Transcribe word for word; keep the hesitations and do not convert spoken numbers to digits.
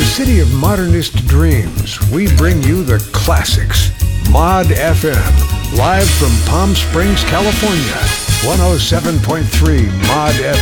city of modernist dreams, we bring you the classics. Mod F M, live from Palm Springs, California. one oh seven point three Mod F M.